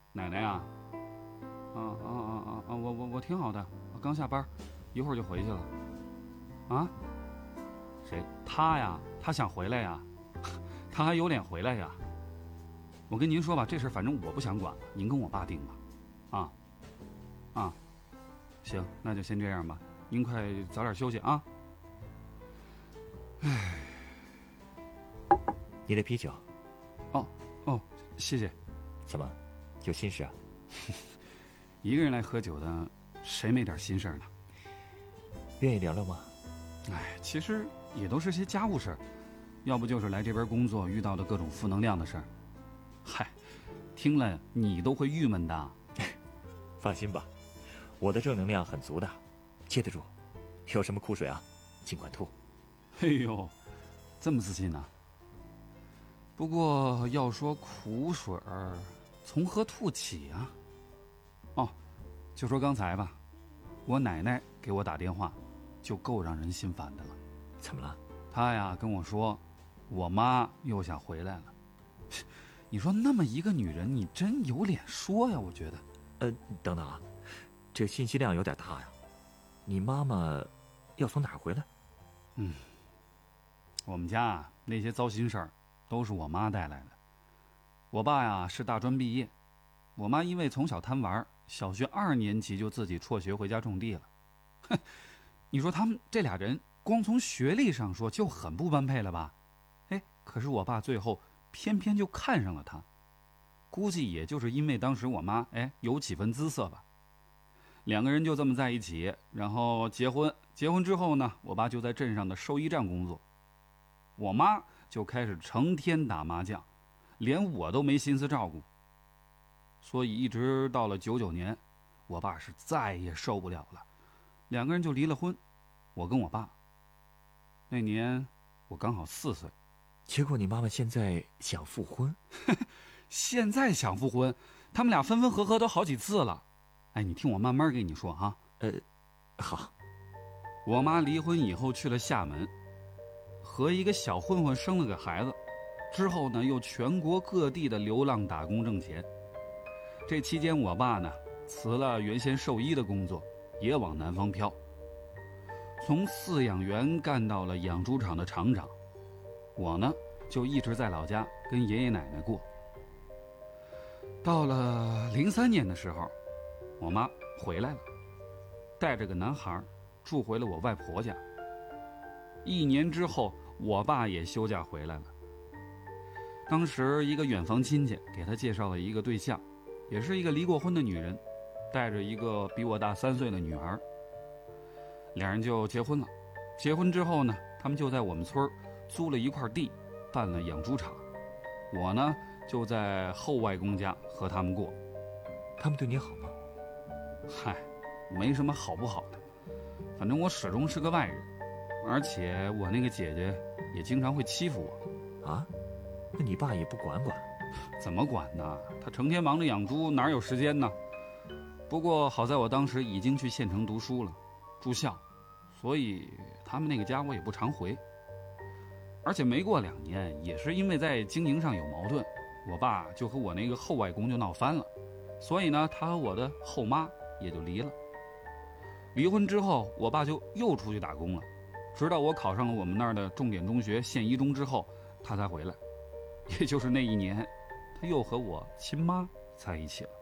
奶奶呀，我挺好的，我刚下班，一会儿就回去了。啊？谁？他呀？他想回来呀？他还有脸回来呀？我跟您说吧，这事反正我不想管了，您跟我爸定吧。行，那就先这样吧。您快早点休息啊。唉， 你的啤酒。 哦，谢谢。 怎么，有心事啊？ 一个人来喝酒的，谁没点心事呢？ 愿意聊聊吗？ 哎，其实也都是些家务事，要不就是来这边工作遇到的各种负能量的事儿。嗨，听了你都会郁闷的。 放心吧，我的正能量很足的，接得住。有什么苦水啊，尽管吐。 哎呦，这么自信呢？不过要说苦水儿，从何吐起啊？哦，就说刚才吧，我奶奶给我打电话，就够让人心烦的了。 怎么了？ 她呀跟我说，我妈又想回来了。你说那么一个女人，你真有脸说呀？我觉得。 等等啊，这信息量有点大呀。你妈妈要从哪儿回来？ 我们家啊那些糟心事儿都是我妈带来的。我爸呀是大专毕业，我妈因为从小贪玩，小学2年级就自己辍学回家种地了。哼，你说他们这俩人光从学历上说就很不般配了吧？哎，可是我爸最后偏偏就看上了她，估计也就是因为当时我妈有几分姿色吧。两个人就这么在一起，然后结婚。结婚之后呢，我爸就在镇上的兽医站工作，我妈就开始成天打麻将，连我都没心思照顾。所以一直到了99年，我爸是再也受不了了，两个人就离了婚。我跟我爸那年我刚好4岁。 结果你妈妈现在想复婚？ 现在想复婚，他们俩分分合合都好几次了。哎，你听我慢慢跟你说哈。 好。 我妈离婚以后去了厦门，和一个小混混生了个孩子，之后呢又全国各地的流浪打工挣钱。这期间我爸呢辞了原先兽医的工作，也往南方飘，从饲养员干到了养猪场的厂长。我呢就一直在老家跟爷爷奶奶过。到了03年的时候，我妈回来了，带着个男孩住回了我外婆家。1年之后，我爸也休假回来了。当时一个远房亲戚给他介绍了一个对象，也是一个离过婚的女人，带着一个比我大3岁的女儿。两人就结婚了。结婚之后呢，他们就在我们村租了一块地，办了养猪场。我呢就在后外公家和他们过。 他们对你好吗？ 嗨，没什么好不好的，反正我始终是个外人，而且我那个姐姐也经常会欺负我。 啊？那你爸也不管管？ 怎么管呢？他成天忙着养猪，哪有时间呢？不过好在我当时已经去县城读书了，住校，所以他们那个家我也不常回。而且没过2年，也是因为在经营上有矛盾，我爸就和我那个后外公就闹翻了，所以呢，他和我的后妈也就离了。离婚之后，我爸就又出去打工了，直到我考上了我们那儿的重点中学县一中之后，他才回来。也就是那1年，他又和我亲妈在一起了。